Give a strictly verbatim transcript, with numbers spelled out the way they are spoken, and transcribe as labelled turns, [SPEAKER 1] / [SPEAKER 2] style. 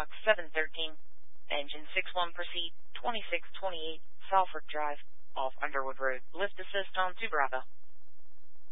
[SPEAKER 1] Box seven thirteen. Engine six one proceed, twenty-six twenty-eight, Salford Drive, off Underwood Road. Lift assist on to Bravo.